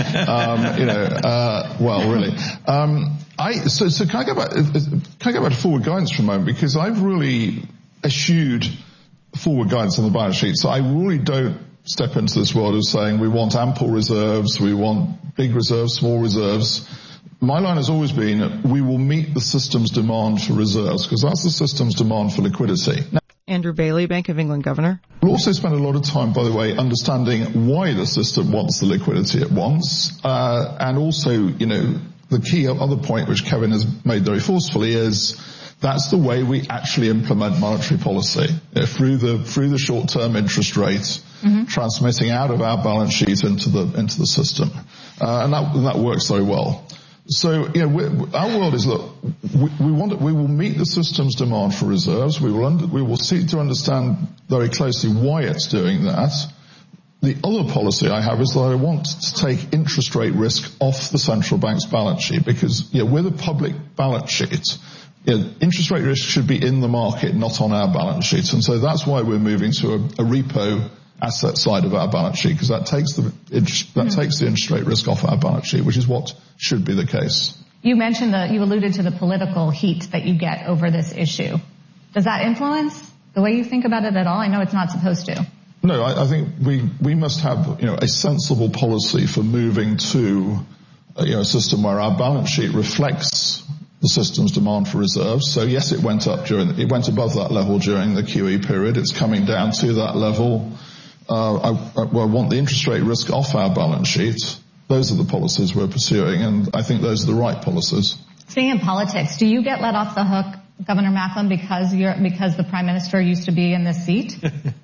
um, you know, uh, well, really. Um, I, so, so can I go back, can I go back to forward guidance for a moment? Because I've really eschewed forward guidance on the balance sheet. So I really don't step into this world of saying we want ample reserves, we want big reserves, small reserves. My line has always been we will meet the system's demand for reserves, because that's the system's demand for liquidity. Now, Andrew Bailey, Bank of England Governor. We'll also spend a lot of time, by the way, understanding why the system wants the liquidity it wants, uh, and also, you know, the key other point which Kevin has made very forcefully is that's the way we actually implement monetary policy, uh, through the through the short-term interest rates, mm-hmm. transmitting out of our balance sheet into the into the system, uh, and that and that works very well. So, you know, we, our world is, look, we, we want, we will meet the system's demand for reserves. We will, under, we will seek to understand very closely why it's doing that. The other policy I have is that I want to take interest rate risk off the central bank's balance sheet, because, you know, with a public balance sheet, Yeah, interest rate risk should be in the market, not on our balance sheet. And so that's why we're moving to a, a repo asset side of our balance sheet, because that takes the interest, that mm. takes the interest rate risk off our balance sheet, which is what should be the case. You mentioned that you alluded to the political heat that you get over this issue. Does that influence the way you think about it at all? I know it's not supposed to. No, I, I think we, we must have, you know, a sensible policy for moving to, uh, you know, a system where our balance sheet reflects the system's demand for reserves. So yes, it went up during, it went above that level during the Q E period. It's coming down to that level. Uh, I, I, I want the interest rate risk off our balance sheet. Those are the policies we're pursuing, and I think those are the right policies. Speaking of politics, do you get let off the hook, Governor Macklem, because you're, because the Prime Minister used to be in this seat?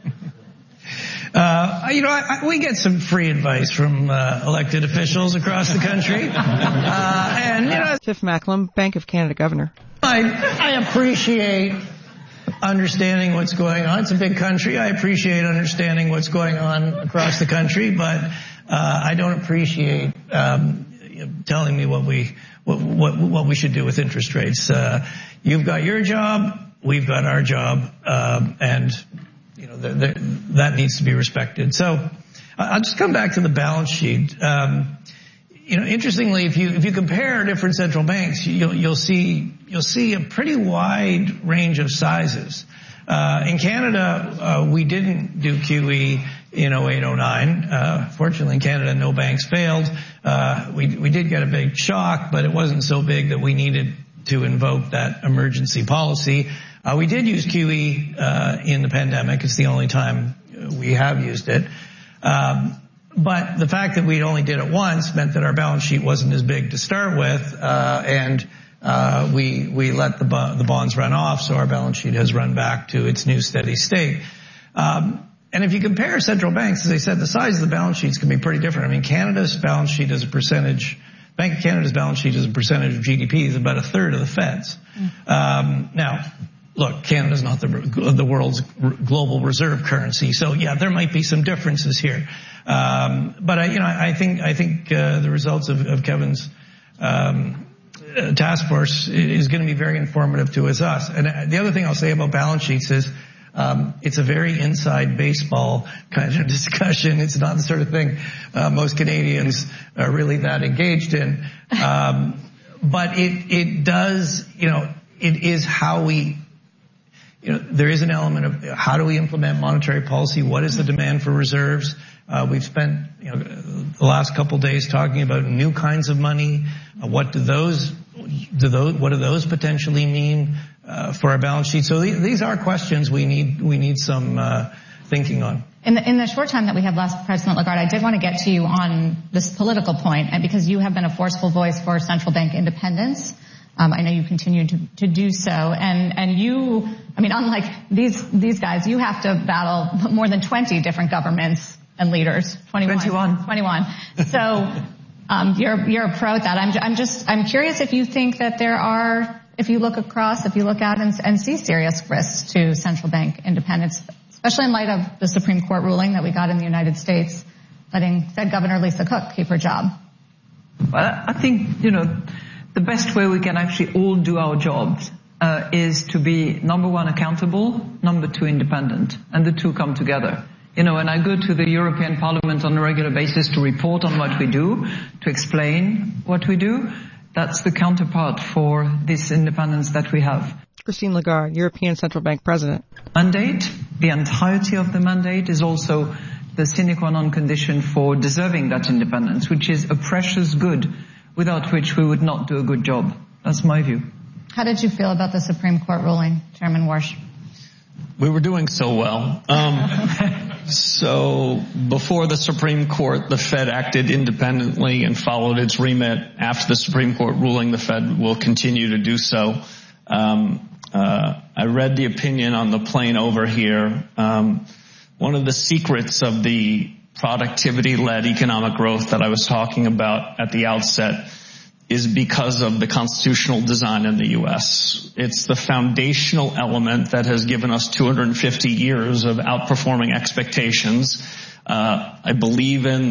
Uh, you know, I, I, we get some free advice from uh, elected officials across the country. Uh, and, you know, Tiff Macklem, Bank of Canada Governor. I, I appreciate understanding what's going on. It's a big country. I appreciate understanding what's going on across the country, but uh, I don't appreciate um, telling me what we what, what what we should do with interest rates. Uh, you've got your job, we've got our job, um, and you know the, the, that needs to be respected. So I'll just come back to the balance sheet. Um, you know, interestingly, if you if you compare different central banks, you'll you'll see you'll see a pretty wide range of sizes. Uh, in Canada, uh, we didn't do Q E in oh eight oh nine. Uh, fortunately, in Canada, no banks failed. Uh, we we did get a big shock, but it wasn't so big that we needed to invoke that emergency policy. Uh, we did use Q E uh, in the pandemic. It's the only time we have used it. Um, but the fact that we only did it once meant that our balance sheet wasn't as big to start with, uh, and uh, we we let the bo- the bonds run off, so our balance sheet has run back to its new steady state. Um, and if you compare central banks, as I said, the size of the balance sheets can be pretty different. I mean, Canada's balance sheet as a percentage, Bank of Canada's balance sheet as a percentage of G D P is about a third of the Fed's. Mm. Um, now, look, Canada's not the, the world's global reserve currency, so yeah, there might be some differences here. Um, but I, you know, I think I think uh, the results of, of Kevin's um, task force is going to be very informative to us. us. And the other thing I'll say about balance sheets is um, it's a very inside baseball kind of discussion. It's not the sort of thing uh, most Canadians are really that engaged in. Um, but it it does, you know, it is how we. You know, there is an element of how do we implement monetary policy? What is the demand for reserves? Uh, we've spent, you know, the last couple of days talking about new kinds of money. Uh, what do those, do those, what do those potentially mean uh, for our balance sheet? So th- these are questions we need, we need some uh, thinking on. In the, in the short time that we have left, President Lagarde, I did want to get to you on this political point, and because you have been a forceful voice for central bank independence. Um, I know you continue to, to do so, and and you, I mean, unlike these these guys, you have to battle more than twenty different governments and leaders. twenty-one. twenty-one. twenty-one. So um, you're you're a pro at that. I'm I'm just I'm curious if you think that there are, if you look across, if you look out and, and see serious risks to central bank independence, especially in light of the Supreme Court ruling that we got in the United States, letting Fed Governor Lisa Cook keep her job. Well, I think you know. The best way we can actually all do our jobs uh, is to be, number one, accountable, number two, independent, and the two come together. You know, when I go to the European Parliament on a regular basis to report on what we do, to explain what we do, that's the counterpart for this independence that we have. Christine Lagarde, European Central Bank President. Mandate, the entirety of the mandate is also the sine qua non condition for deserving that independence, which is a precious good without which we would not do a good job. That's my view. How did you feel about the Supreme Court ruling, Chairman Warsh? We were doing so well. Um, so before the Supreme Court, the Fed acted independently and followed its remit. After the Supreme Court ruling, the Fed will continue to do so. Um, uh, I read the opinion on the plane over here. Um, one of the secrets of the productivity-led economic growth that I was talking about at the outset is because of the constitutional design in the U S. It's the foundational element that has given us two hundred fifty years of outperforming expectations. Uh, I believe in